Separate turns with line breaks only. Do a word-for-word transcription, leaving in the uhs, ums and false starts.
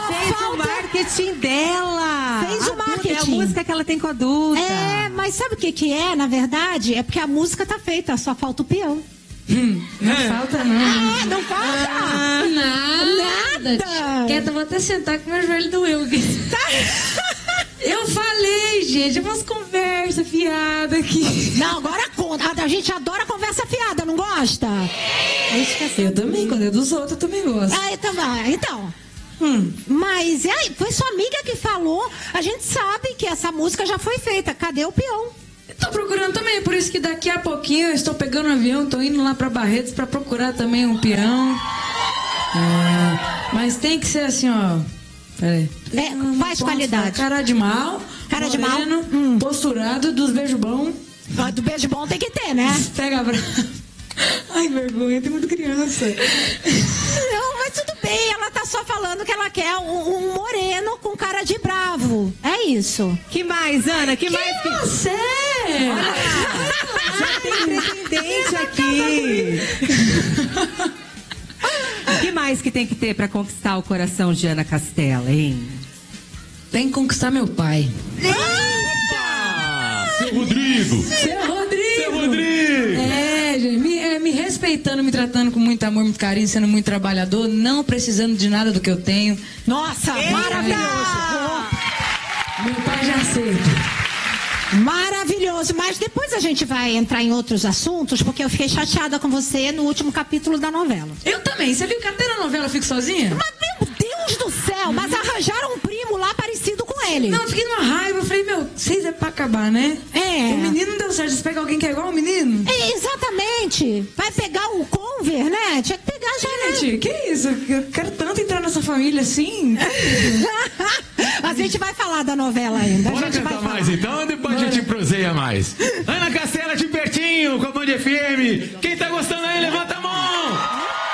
fez
falta...
o marketing dela.
Fez o marketing.
É a música que ela tem com a Duda.
É, mas sabe o que que é, na verdade? É porque a música tá feita, só falta o peão.
Hum, não
É.
falta, não.
Ah, não falta?
Ah, nada.
Nada.
Quieta, vou até sentar que meu joelho doeu. Eu falei, gente, umas conversas fiadas aqui.
Não, agora conta. A gente adora conversa fiada, não gosta?
Eu também, quando é dos outros, eu também gosto.
Ah, então vai. Então.
Hum.
Mas é, foi sua amiga que falou. A gente sabe que essa música já foi feita. Cadê o peão?
Tô procurando também, por isso que daqui a pouquinho eu estou pegando um avião, tô indo lá pra Barretos pra procurar também um peão. É, mas tem que ser assim, ó. Peraí.
É, faz qualidade.
Cara de mal,
Cara de
moreno,
mal? Hum.
posturado, dos beijos bons.
Ah, do beijo bom tem que ter, né?
Pega a bra... Ai, vergonha, tem muito criança.
Não, mas tudo bem. Ela tá só falando que ela quer um, um moreno com cara de bravo. É isso.
Que mais, Ana? Que, mais? Que...
Você?
Já tem pretendente aqui. O que mais que tem que ter pra conquistar o coração de Ana Castela, hein?
Tem que conquistar meu pai.
Seu Rodrigo!
Seu Rodrigo!
Seu Rodrigo!
É, gente, me, é, me respeitando, me tratando com muito amor, muito carinho, sendo muito trabalhador, não precisando de nada do que eu tenho.
Nossa, maravilhoso.
Meu pai já aceita.
Maravilhoso. Mas depois a gente vai entrar em outros assuntos, porque eu fiquei chateada com você no último capítulo da novela.
Eu também. Você viu que até na novela eu fico sozinha?
Mas, meu Deus do céu, mas arranjaram um primo lá parecido com ele.
Não, eu fiquei numa raiva. Eu falei, meu, vocês é pra acabar, né?
É.
O menino não deu certo. Você pega alguém que é igual ao menino?
É, exatamente. Vai pegar o Conver, né? Tinha que pegar já, né?
Gente, que isso? Eu quero tanto entrar nessa família assim.
A gente vai falar da novela ainda.
Bora
a gente vai
cantar
falar.
mais então, depois a gente proseia mais. Ana Castela de pertinho, com a Band F M. Quem tá gostando aí, levanta a